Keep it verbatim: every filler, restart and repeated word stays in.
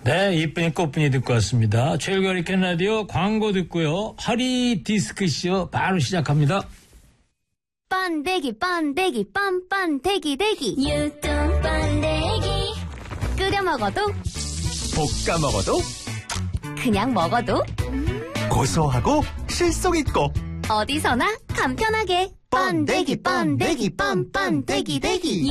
네, 이쁜이 꽃분이 듣고 왔습니다. 최일과 리켄 라디오 광고 듣고요. 허리 디스크쇼 바로 시작합니다. 번데기 번데기 뻔뻔데기 데기 유통 번데기 끓여 먹어도 볶아 먹어도 그냥 먹어도 고소하고 실속 있고 어디서나 간편하게 번데기 번데기 뻔뻔데기 데기